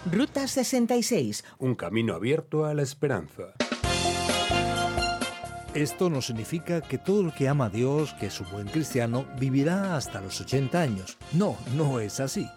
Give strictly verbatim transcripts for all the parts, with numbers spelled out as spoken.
Ruta sesenta y seis. Un camino abierto a la esperanza. Esto no significa que todo el que ama a Dios, que es un buen cristiano, vivirá hasta los ochenta años. No, no es así.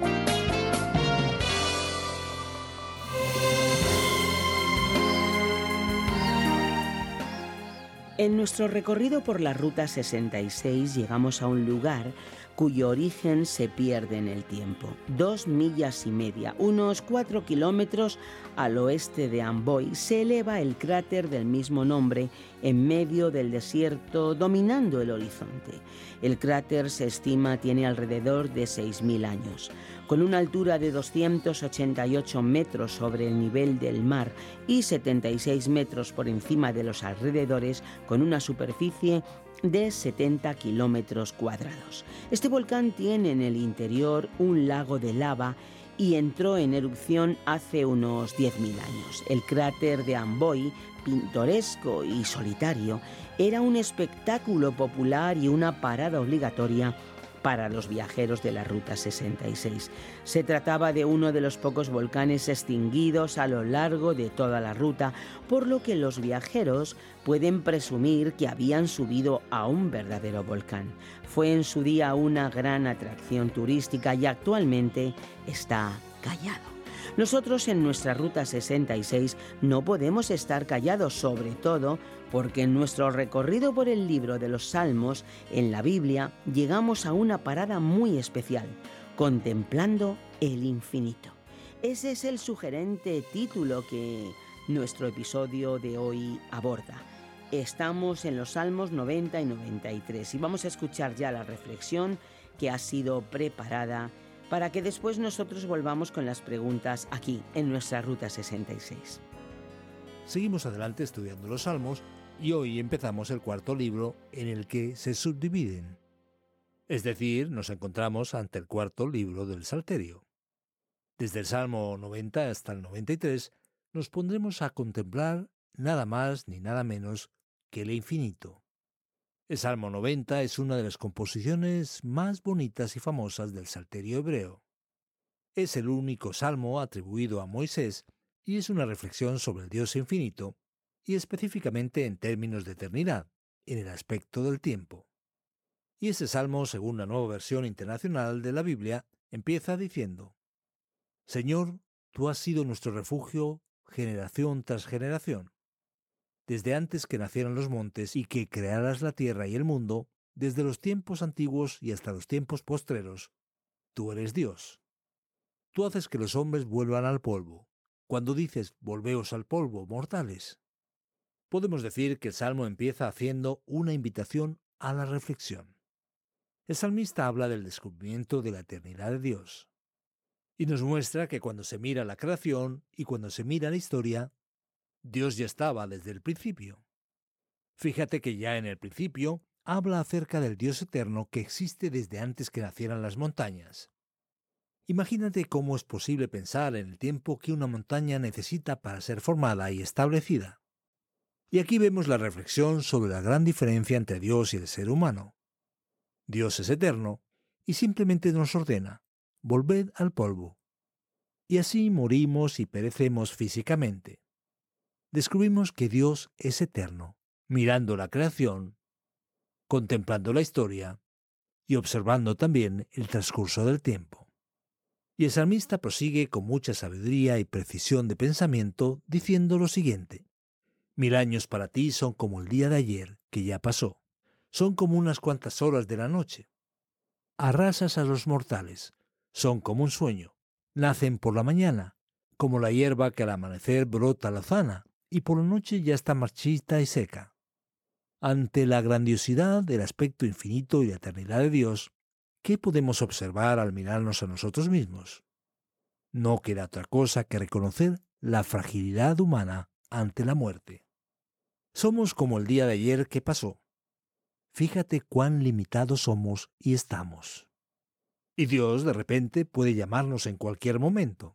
En nuestro recorrido por la Ruta sesenta y seis llegamos a un lugar cuyo origen se pierde en el tiempo. Dos millas y media, unos cuatro kilómetros al oeste de Amboy, se eleva el cráter del mismo nombre en medio del desierto, dominando el horizonte. El cráter se estima tiene alrededor de seis mil años. Con una altura de doscientos ochenta y ocho metros sobre el nivel del mar y setenta y seis metros por encima de los alrededores, con una superficie de setenta kilómetros cuadrados. Este volcán tiene en el interior un lago de lava y entró en erupción hace unos diez mil años. El cráter de Amboy, pintoresco y solitario, era un espectáculo popular y una parada obligatoria para los viajeros de la Ruta sesenta y seis. Se trataba de uno de los pocos volcanes extinguidos a lo largo de toda la ruta, por lo que los viajeros pueden presumir que habían subido a un verdadero volcán. Fue en su día una gran atracción turística y actualmente está callado. Nosotros en nuestra Ruta sesenta y seis no podemos estar callados, sobre todo porque en nuestro recorrido por el libro de los Salmos, en la Biblia, llegamos a una parada muy especial, contemplando el infinito. Ese es el sugerente título que nuestro episodio de hoy aborda. Estamos en los Salmos noventa y noventa y tres y vamos a escuchar ya la reflexión que ha sido preparada para que después nosotros volvamos con las preguntas aquí, en nuestra Ruta sesenta y seis. Seguimos adelante estudiando los Salmos y hoy empezamos el cuarto libro en el que se subdividen. Es decir, nos encontramos ante el cuarto libro del Salterio. Desde el Salmo noventa hasta el noventa y tres nos pondremos a contemplar nada más ni nada menos que el infinito. El Salmo noventa es una de las composiciones más bonitas y famosas del Salterio hebreo. Es el único salmo atribuido a Moisés y es una reflexión sobre el Dios infinito y específicamente en términos de eternidad, en el aspecto del tiempo. Y este salmo, según la Nueva Versión Internacional de la Biblia, empieza diciendo: Señor, tú has sido nuestro refugio generación tras generación. Desde antes que nacieran los montes y que crearas la tierra y el mundo, desde los tiempos antiguos y hasta los tiempos postreros, tú eres Dios. Tú haces que los hombres vuelvan al polvo. Cuando dices, volveos al polvo, mortales. Podemos decir que el Salmo empieza haciendo una invitación a la reflexión. El salmista habla del descubrimiento de la eternidad de Dios. Y nos muestra que cuando se mira la creación y cuando se mira la historia, Dios ya estaba desde el principio. Fíjate que ya en el principio habla acerca del Dios eterno que existe desde antes que nacieran las montañas. Imagínate cómo es posible pensar en el tiempo que una montaña necesita para ser formada y establecida. Y aquí vemos la reflexión sobre la gran diferencia entre Dios y el ser humano. Dios es eterno y simplemente nos ordena: volved al polvo. Y así morimos y perecemos físicamente. Descubrimos que Dios es eterno, mirando la creación, contemplando la historia y observando también el transcurso del tiempo. Y el salmista prosigue con mucha sabiduría y precisión de pensamiento diciendo lo siguiente: Mil años para ti son como el día de ayer, que ya pasó. Son como unas cuantas horas de la noche. Arrasas a los mortales. Son como un sueño. Nacen por la mañana, como la hierba que al amanecer brota lozana, y por la noche ya está marchita y seca. Ante la grandiosidad del aspecto infinito y la eternidad de Dios, ¿qué podemos observar al mirarnos a nosotros mismos? No queda otra cosa que reconocer la fragilidad humana ante la muerte. Somos como el día de ayer que pasó. Fíjate cuán limitados somos y estamos. Y Dios de repente puede llamarnos en cualquier momento.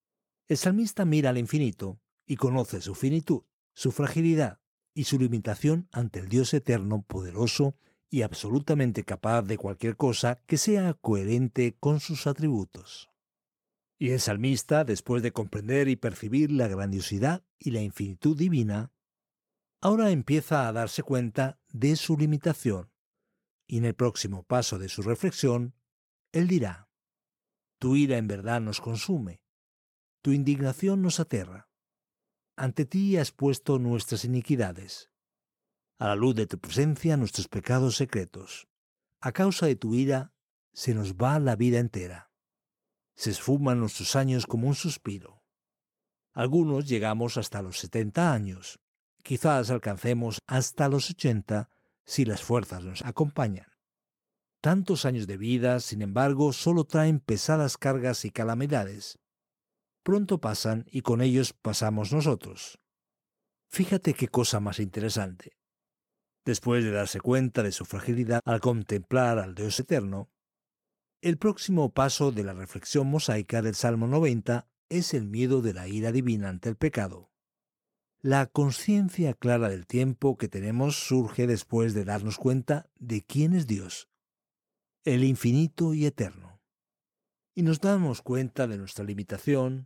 El salmista mira al infinito y conoce su finitud, su fragilidad y su limitación ante el Dios eterno, poderoso y absolutamente capaz de cualquier cosa que sea coherente con sus atributos. Y el salmista, después de comprender y percibir la grandiosidad y la infinitud divina, ahora empieza a darse cuenta de su limitación. Y en el próximo paso de su reflexión, él dirá: tu ira en verdad nos consume, tu indignación nos aterra. Ante ti has puesto nuestras iniquidades. A la luz de tu presencia nuestros pecados secretos. A causa de tu ira se nos va la vida entera. Se esfuman nuestros años como un suspiro. Algunos llegamos hasta los setenta años. Quizás alcancemos hasta los ochenta si las fuerzas nos acompañan. Tantos años de vida, sin embargo, solo traen pesadas cargas y calamidades. Pronto pasan y con ellos pasamos nosotros. Fíjate qué cosa más interesante. Después de darse cuenta de su fragilidad al contemplar al Dios eterno, el próximo paso de la reflexión mosaica del Salmo noventa es el miedo de la ira divina ante el pecado. La conciencia clara del tiempo que tenemos surge después de darnos cuenta de quién es Dios, el infinito y eterno. Y nos damos cuenta de nuestra limitación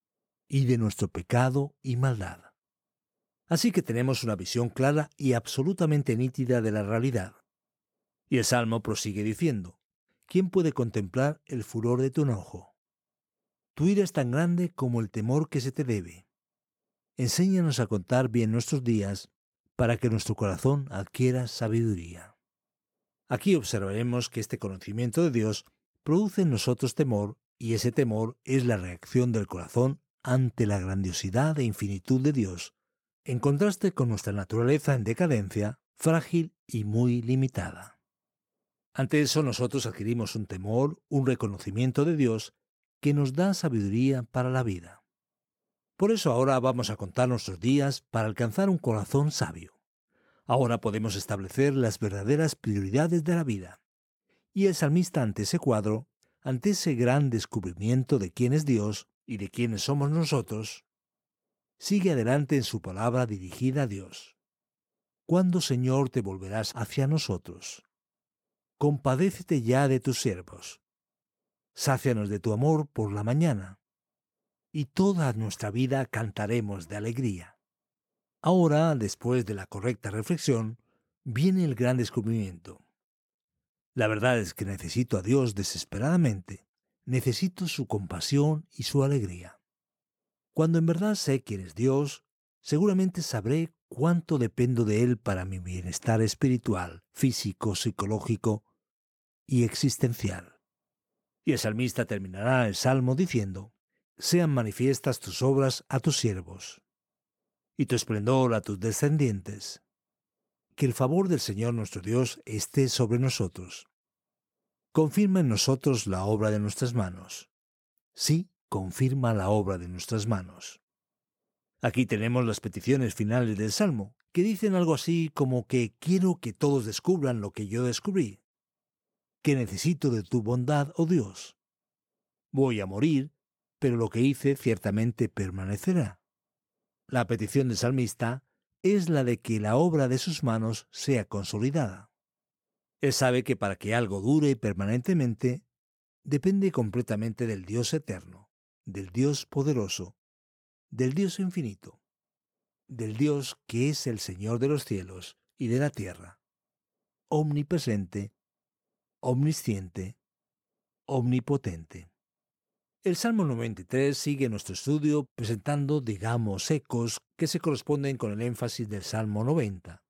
y de nuestro pecado y maldad. Así que tenemos una visión clara y absolutamente nítida de la realidad. Y el Salmo prosigue diciendo: ¿quién puede contemplar el furor de tu enojo? Tu ira es tan grande como el temor que se te debe. Enséñanos a contar bien nuestros días para que nuestro corazón adquiera sabiduría. Aquí observaremos que este conocimiento de Dios produce en nosotros temor, y ese temor es la reacción del corazón ante la grandiosidad e infinitud de Dios, en contraste con nuestra naturaleza en decadencia, frágil y muy limitada. Ante eso nosotros adquirimos un temor, un reconocimiento de Dios que nos da sabiduría para la vida. Por eso ahora vamos a contar nuestros días para alcanzar un corazón sabio. Ahora podemos establecer las verdaderas prioridades de la vida. Y el salmista ante ese cuadro, ante ese gran descubrimiento de quién es Dios y de quiénes somos nosotros, sigue adelante en su palabra dirigida a Dios. ¿Cuándo, Señor, te volverás hacia nosotros? Compadécete ya de tus siervos. Sácianos de tu amor por la mañana, y toda nuestra vida cantaremos de alegría. Ahora, después de la correcta reflexión, viene el gran descubrimiento. La verdad es que necesito a Dios desesperadamente. Necesito su compasión y su alegría. Cuando en verdad sé quién es Dios, seguramente sabré cuánto dependo de Él para mi bienestar espiritual, físico, psicológico y existencial. Y el salmista terminará el salmo diciendo: sean manifiestas tus obras a tus siervos, y tu esplendor a tus descendientes. Que el favor del Señor nuestro Dios esté sobre nosotros. Confirma en nosotros la obra de nuestras manos. Sí, confirma la obra de nuestras manos. Aquí tenemos las peticiones finales del Salmo, que dicen algo así como que quiero que todos descubran lo que yo descubrí, que necesito de tu bondad, oh Dios. Voy a morir, pero lo que hice ciertamente permanecerá. La petición del salmista es la de que la obra de sus manos sea consolidada. Él sabe que para que algo dure permanentemente, depende completamente del Dios eterno, del Dios poderoso, del Dios infinito, del Dios que es el Señor de los cielos y de la tierra, omnipresente, omnisciente, omnipotente. El Salmo noventa y tres sigue nuestro estudio presentando, digamos, ecos que se corresponden con el énfasis del Salmo noventa.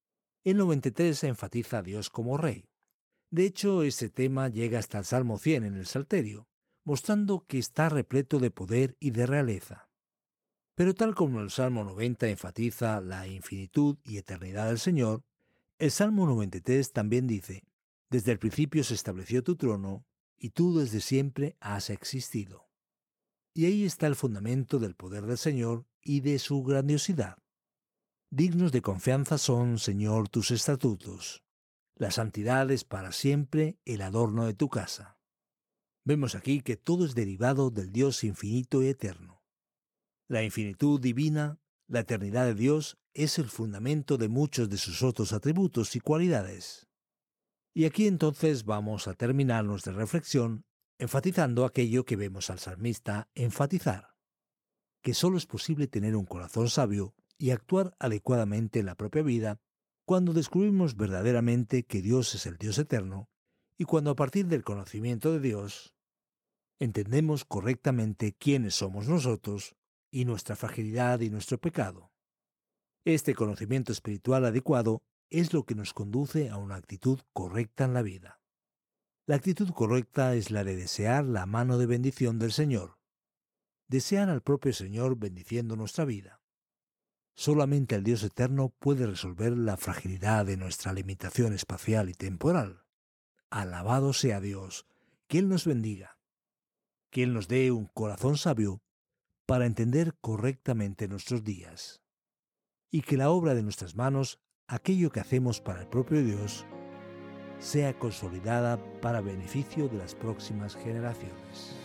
El noventa y tres enfatiza a Dios como Rey. De hecho, este tema llega hasta el Salmo cien en el Salterio, mostrando que está repleto de poder y de realeza. Pero tal como el Salmo noventa enfatiza la infinitud y eternidad del Señor, el Salmo noventa y tres también dice: desde el principio se estableció tu trono, y tú desde siempre has existido. Y ahí está el fundamento del poder del Señor y de su grandiosidad. Dignos de confianza son, Señor, tus estatutos. La santidad es para siempre el adorno de tu casa. Vemos aquí que todo es derivado del Dios infinito y eterno. La infinitud divina, la eternidad de Dios, es el fundamento de muchos de sus otros atributos y cualidades. Y aquí entonces vamos a terminar nuestra reflexión enfatizando aquello que vemos al salmista enfatizar, que solo es posible tener un corazón sabio y actuar adecuadamente en la propia vida cuando descubrimos verdaderamente que Dios es el Dios eterno y cuando a partir del conocimiento de Dios entendemos correctamente quiénes somos nosotros y nuestra fragilidad y nuestro pecado. Este conocimiento espiritual adecuado es lo que nos conduce a una actitud correcta en la vida. La actitud correcta es la de desear la mano de bendición del Señor, desear al propio Señor bendiciendo nuestra vida. Solamente el Dios eterno puede resolver la fragilidad de nuestra limitación espacial y temporal. Alabado sea Dios, que Él nos bendiga, que Él nos dé un corazón sabio para entender correctamente nuestros días, y que la obra de nuestras manos, aquello que hacemos para el propio Dios, sea consolidada para beneficio de las próximas generaciones.